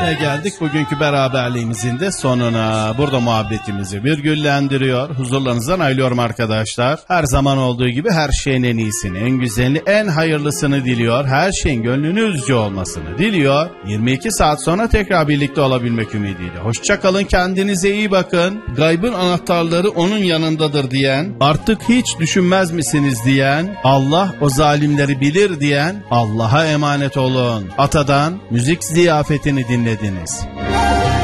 Yine geldik bugünkü beraberliğimizin de sonuna. Burada muhabbetimizi virgüllendiriyor. Huzurlarınızdan ayrılıyorum arkadaşlar. Her zaman olduğu gibi her şeyin en iyisini, en güzelini, en hayırlısını diliyor. Her şeyin gönlünüzce olmasını diliyor. 22 saat sonra tekrar birlikte olabilmek ümidiyle. Hoşça kalın, kendinize iyi bakın. Gaybın anahtarları onun yanındadır diyen, artık hiç düşünmez misiniz diyen, Allah o zalimleri bilir diyen, Allah'a emanet olun. Atadan müzik ziyafetini dinlediniz.